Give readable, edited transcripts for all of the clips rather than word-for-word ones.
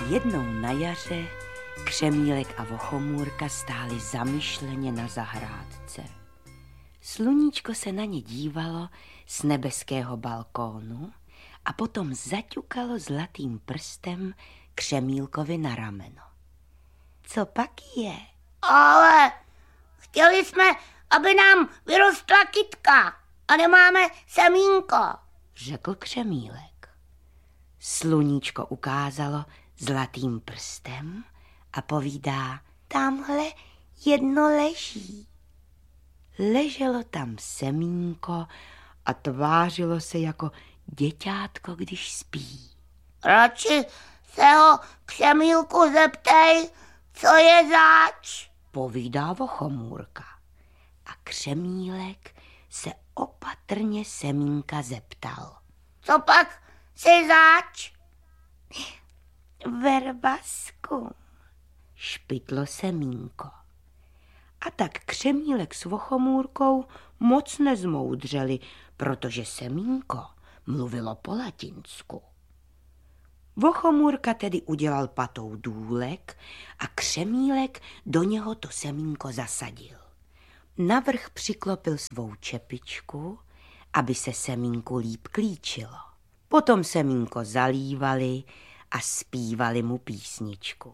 Jednou na jaře Křemílek a Vochomůrka stáli zamyšleně na zahrádce. Sluníčko se na ně dívalo z nebeského balkónu a potom zaťukalo zlatým prstem Křemílkovi na rameno. Co pak je? Ale chtěli jsme, aby nám vyrostla kytka a nemáme semínko, řekl Křemílek. Sluníčko ukázalo zlatým prstem a povídá, tamhle jedno leží. Leželo tam semínko a tvářilo se jako děťátko, když spí. Radši se ho Křemílku zeptej, co je zač, povídá Vochomůrka. A Křemílek se opatrně semínka zeptal. Co pak jsi zač? Verbaskum, špitlo semínko. A tak Křemílek s Vochomůrkou moc nezmoudřeli, protože semínko mluvilo po latinsku. Vochomůrka tedy udělal patou důlek a Křemílek do něho to semínko zasadil. Navrch přiklopil svou čepičku, aby se semínku líp klíčilo. Potom semínko zalívali a zpívali mu písničku.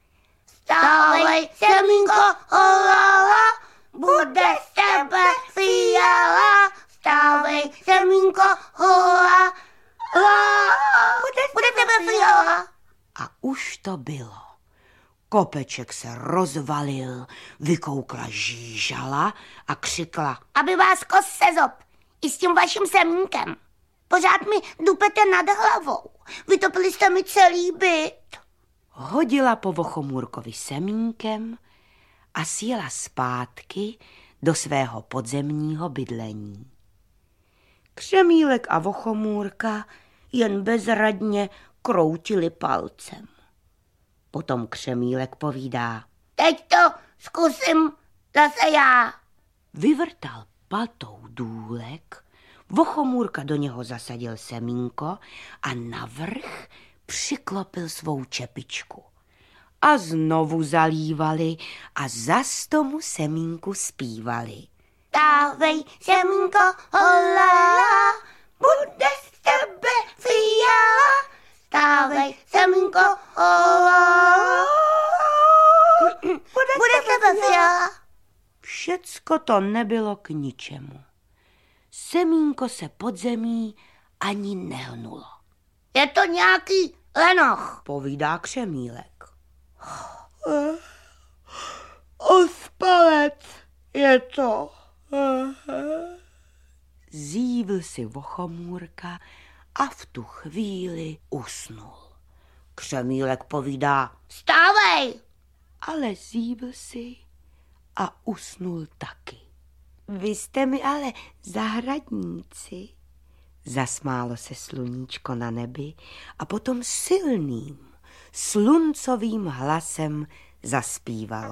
Stávej, semínko, holala, bude z tebe fiala. Stávej, semínko, holala, bude z tebe fiala. A už to bylo. Kopeček se rozvalil, vykoukla žížala a křikla. Aby vás kos sezop, i s tím vaším semínkem. Pořád mi dupete nad hlavou. Vytopili jste mi celý byt. Hodila po Vochomůrkovi semínkem a sjela zpátky do svého podzemního bydlení. Křemílek a Vochomůrka jen bezradně kroutili palcem. Potom Křemílek povídá. Teď to zkusím zase já. Vyvrtal patou důlek, Vochomůrka do něho zasadil semínko a navrch přiklopil svou čepičku. A znovu zalívali a zas tomu semínku zpívali. Stávej, semínko, holala, bude z tebe fiala. Stávej, semínko, holala, bude z tebe fiala. Všecko to nebylo k ničemu. Semínko se pod zemí ani nehnulo. Je to nějaký lenoch, povídá Křemílek. Ospalec je to. Zívl si Vochomůrka a v tu chvíli usnul. Křemílek povídá. Stávej! Ale zívl si a usnul taky. Vy jste mi ale zahradníci. Zasmálo se sluníčko na nebi a potom silným, sluncovým hlasem zaspívalo.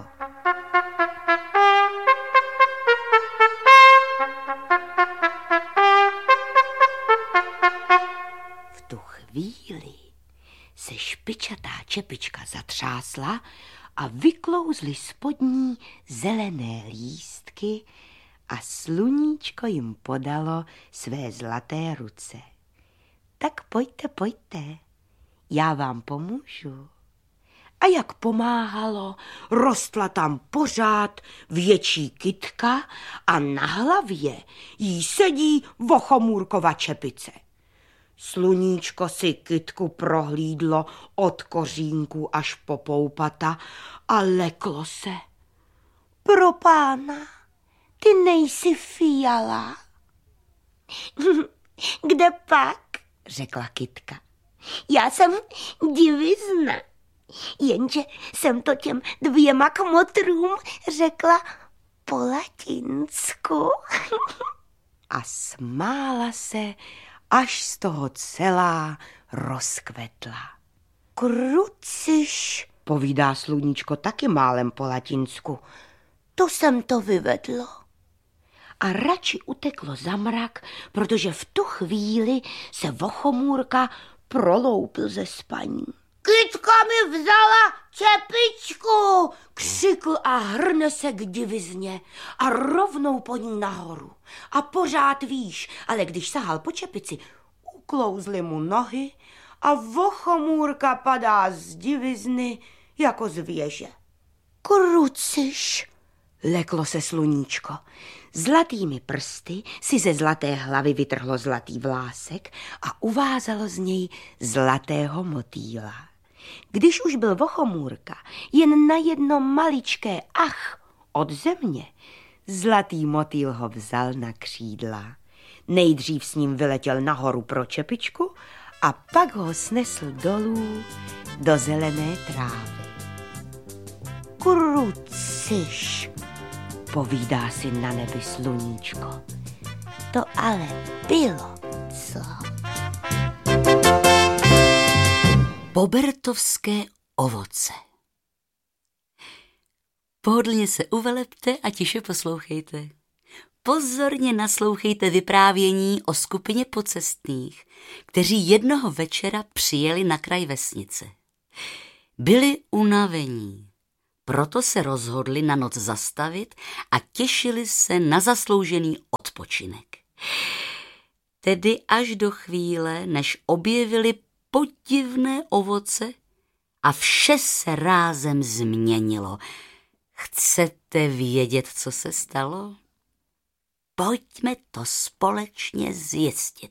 V tu chvíli se špičatá čepička zatřásla a vyklouzly spod ní zelené lístky a sluníčko jim podalo své zlaté ruce. Tak pojďte, pojďte, já vám pomůžu. A jak pomáhalo, rostla tam pořád větší kytka a na hlavě jí sedí Vochomůrkova čepice. Sluníčko si kytku prohlídlo od kořínku až po poupata a leklo se. Pro pána, ty nejsi fiala. Kde pak, řekla kytka. Já jsem divizna, jenže jsem to těm 2 kmotrům řekla po latinsku. A smála se, až z toho celá rozkvetla. Kruciš, povídá sluníčko taky málem po latinsku. To jsem to vyvedlo. A radši uteklo za mrak, protože v tu chvíli se Vochomůrka proloupil ze spaní. Kytka mi vzala čepičku, křikl a hrne se k divizně a rovnou po ní nahoru. A pořád výš, ale když sahal po čepici, uklouzly mu nohy a vochomůrka padá z divizny jako z věže. Kruciš, leklo se sluníčko. Zlatými prsty si ze zlaté hlavy vytrhlo zlatý vlásek a uvázalo z něj zlatého motýla. Když už byl vochomůrka jen na jedno maličké ach od země, zlatý motýl ho vzal na křídla. Nejdřív s ním vyletěl nahoru pro čepičku a pak ho snesl dolů do zelené trávy. Kruciš, povídá si na nebi sluníčko. To ale bylo, co? Pobertovské ovoce. Pohodlně se uvelepte a tiše poslouchejte. Pozorně naslouchejte vyprávění o skupině pocestných, kteří jednoho večera přijeli na kraj vesnice. Byli unavení, proto se rozhodli na noc zastavit a těšili se na zasloužený odpočinek. Tedy až do chvíle, než objevili podivné ovoce a vše se rázem změnilo. Chcete vědět, co se stalo? Pojďme to společně zjistit.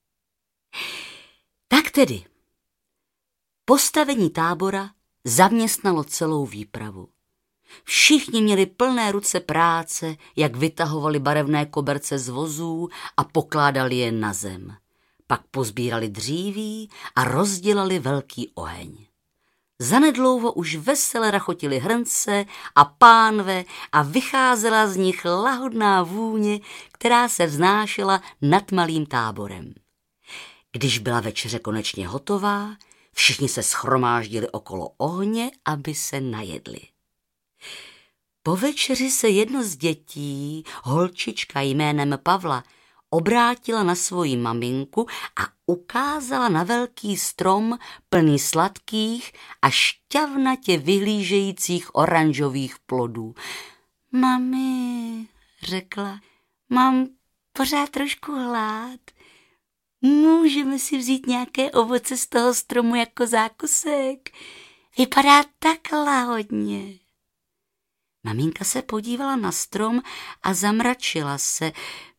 Tak tedy, postavení tábora zaměstnalo celou výpravu. Všichni měli plné ruce práce, jak vytahovali barevné koberce z vozů a pokládali je na zem. Pak pozbírali dříví a rozdělali velký oheň. Zanedlouho už vesele rachotily hrnce a pánve a vycházela z nich lahodná vůně, která se vznášela nad malým táborem. Když byla večeře konečně hotová, všichni se shromáždili okolo ohně, aby se najedli. Po večeři se jedno z dětí, holčička jménem Pavla, obrátila na svoji maminku a ukázala na velký strom plný sladkých a šťavnatě vyhlížejících oranžových plodů. Mami, řekla, mám pořád trošku hlad. Můžeme si vzít nějaké ovoce z toho stromu jako zákusek? Vypadá tak lahodně. Maminka se podívala na strom a zamračila se.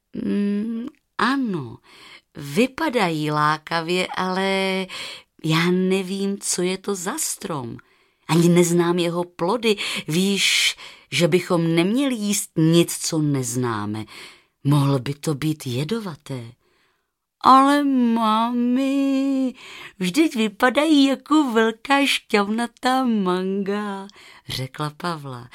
Ano, vypadají lákavě, ale já nevím, co je to za strom. Ani neznám jeho plody. Víš, že bychom neměli jíst nic, co neznáme. Mohlo by to být jedovaté. Ale mami, vždyť vypadají jako velká šťavnatá manga, řekla Pavla.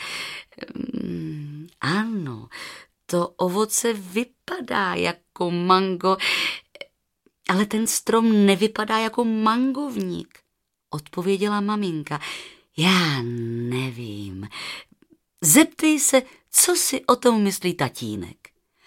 Ano, to ovoce vypadá jako mango, ale ten strom nevypadá jako mangovník, odpověděla maminka. Já nevím. Zeptej se, co si o tom myslí tatínek.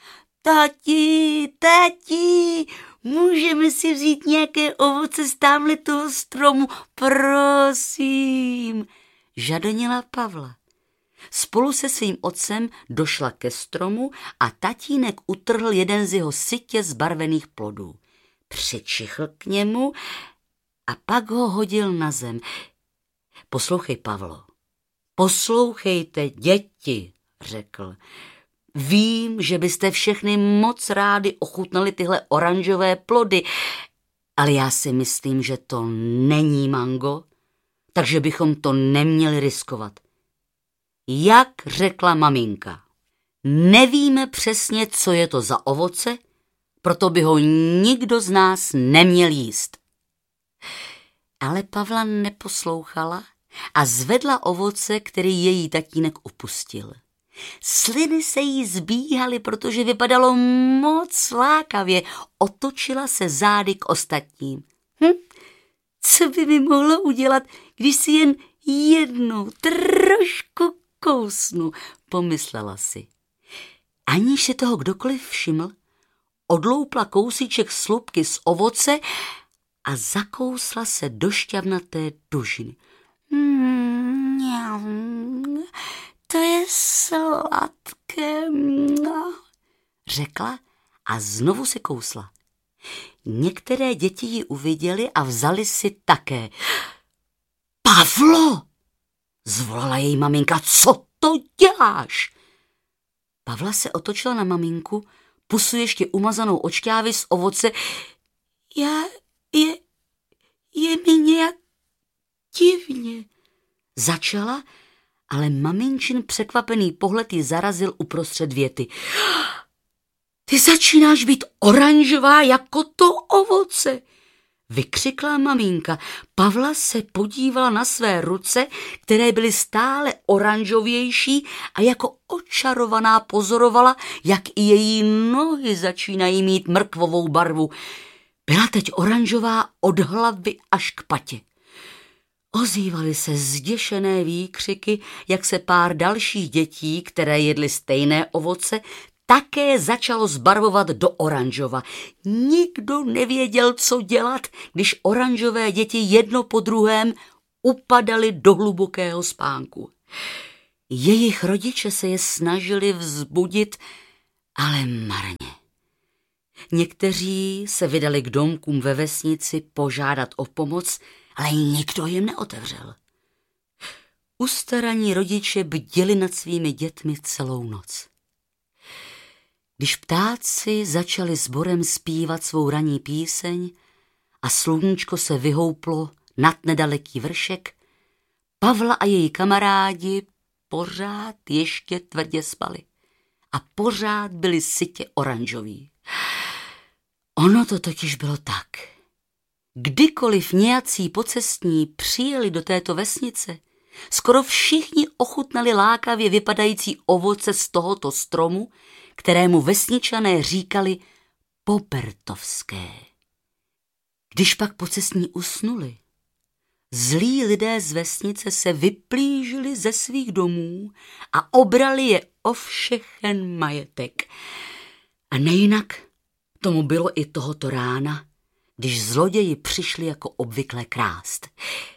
Tati, můžeme si vzít nějaké ovoce z támhle toho stromu, prosím, žadanila Pavla. Spolu se svým otcem došla ke stromu a tatínek utrhl jeden z jeho sytě zbarvených plodů. Přičichl k němu a pak ho hodil na zem. Poslouchej, Pavlo, poslouchejte, děti, řekl. Vím, že byste všechny moc rádi ochutnali tyhle oranžové plody, ale já si myslím, že to není mango, takže bychom to neměli riskovat. Jak řekla maminka, nevíme přesně, co je to za ovoce, proto by ho nikdo z nás neměl jíst. Ale Pavla neposlouchala a zvedla ovoce, který její tatínek upustil. Sliny se jí zbíhaly, protože vypadalo moc lákavě. Otočila se zády k ostatním. Co by mi mohlo udělat, když si jen jednou trošku kousnu, pomyslela si. Aniž si toho kdokoliv všiml, odloupla kousíček slupky z ovoce a zakousla se do šťavnaté dužiny. To je sladké, řekla a znovu se kousla. Některé děti ji uviděly a vzali si také. Pavlo, zvolala její maminka, co to děláš? Pavla se otočila na maminku, pusu ještě umazanou očkávy z ovoce. Je mi nějak divně, začala, ale maminčin překvapený pohled ji zarazil uprostřed věty. Ty začínáš být oranžová jako to ovoce, vykřikla maminka. Pavla se podívala na své ruce, které byly stále oranžovější a jako očarovaná pozorovala, jak i její nohy začínají mít mrkvovou barvu. Byla teď oranžová od hlavy až k patě. Ozývaly se zděšené výkřiky, jak se pár dalších dětí, které jedly stejné ovoce, také začalo zbarvovat do oranžova. Nikdo nevěděl, co dělat, když oranžové děti jedno po druhém upadaly do hlubokého spánku. Jejich rodiče se je snažili vzbudit, ale marně. Někteří se vydali k domkům ve vesnici požádat o pomoc, ale nikdo jim neotevřel. Ustaraní rodiče bděli nad svými dětmi celou noc. Když ptáci začali sborem zpívat svou ranní píseň a sluníčko se vyhouplo nad nedaleký vršek, Pavla a její kamarádi pořád ještě tvrdě spali a pořád byli sytě oranžoví. Ono to totiž bylo tak. Kdykoliv nějací pocestní přijeli do této vesnice, skoro všichni ochutnali lákavě vypadající ovoce z tohoto stromu, kterému vesničané říkali pobertovské. Když pak pocestní usnuli, zlí lidé z vesnice se vyplížili ze svých domů a obrali je o všechen majetek. A nejinak tomu bylo i tohoto rána, když zloději přišli jako obvykle krást.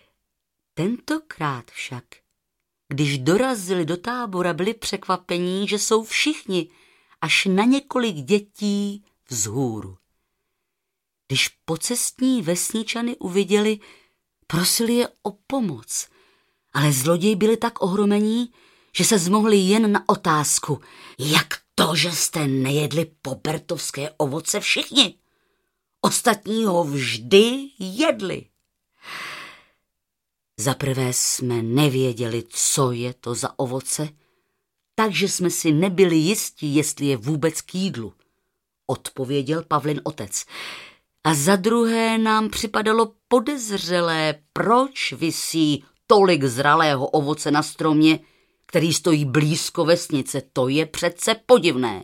Tentokrát však, když dorazili do tábora, byli překvapení, že jsou všichni, až na několik dětí vzhůru. Když pocestní vesničany uviděli, prosili je o pomoc, ale zloději byli tak ohromení, že se zmohli jen na otázku, jak to, že jste nejedli pobertovské ovoce všichni? Ostatní ho vždy jedli. Zaprvé jsme nevěděli, co je to za ovoce, takže jsme si nebyli jistí, jestli je vůbec k jídlu, odpověděl Pavlin otec. A za druhé nám připadalo podezřelé, proč visí tolik zralého ovoce na stromě, který stojí blízko vesnice. To je přece podivné.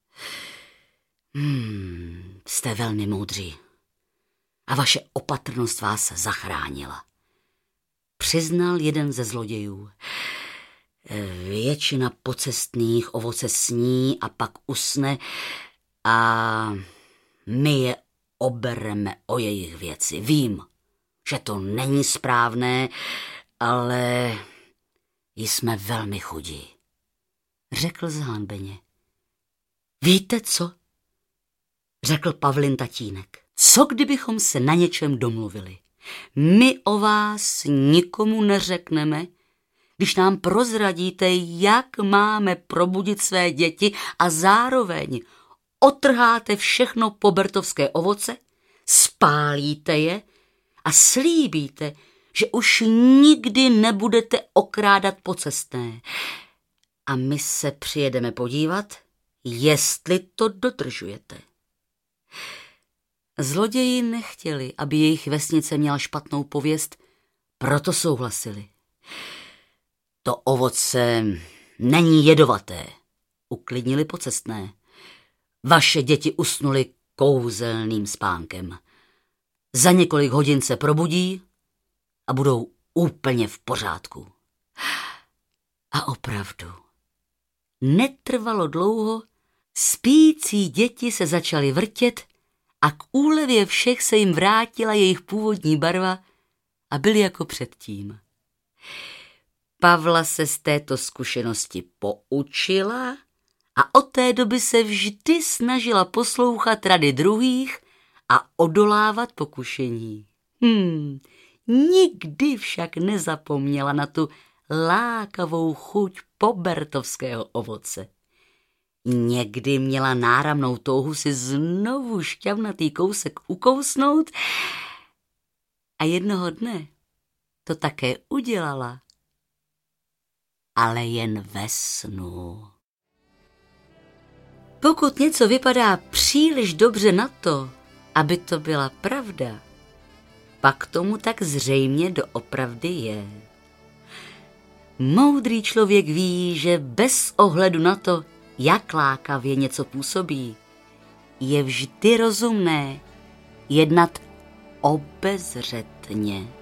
Jste velmi moudří a vaše opatrnost vás zachránila, přiznal jeden ze zlodějů. Většina pocestných ovoce sní a pak usne a my je obereme o jejich věci. Vím, že to není správné, ale jsme velmi chudí, řekl zhanbeně. Víte co? Řekl Pavlin tatínek. Co kdybychom se na něčem domluvili? My o vás nikomu neřekneme, když nám prozradíte, jak máme probudit své děti a zároveň otrháte všechno pobertovské ovoce, spálíte je a slíbíte, že už nikdy nebudete okrádat pocestné. A my se přijedeme podívat, jestli to dodržujete. Zloději nechtěli, aby jejich vesnice měla špatnou pověst, proto souhlasili. To ovoce není jedovaté, uklidnili pocestné. Vaše děti usnuly kouzelným spánkem. Za několik hodin se probudí a budou úplně v pořádku. A opravdu, netrvalo dlouho, spící děti se začaly vrtět a k úlevě všech se jim vrátila jejich původní barva a byli jako předtím. Pavla se z této zkušenosti poučila a od té doby se vždy snažila poslouchat rady druhých a odolávat pokušení. Nikdy však nezapomněla na tu lákavou chuť pobertovského ovoce. Někdy měla náramnou touhu si znovu šťavnatý kousek ukousnout a jednoho dne to také udělala, ale jen ve snu. Pokud něco vypadá příliš dobře na to, aby to byla pravda, pak tomu tak zřejmě doopravdy je. Moudrý člověk ví, že bez ohledu na to, jak lákavě něco působí, je vždy rozumné jednat obezřetně.